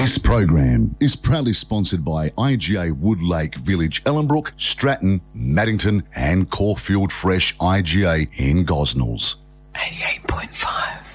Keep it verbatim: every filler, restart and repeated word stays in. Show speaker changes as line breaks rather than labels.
This program is proudly sponsored by I G A Woodlake Village, Ellenbrook, Stratton, Maddington and Caulfield Fresh I G A in Gosnells.
eighty-eight point five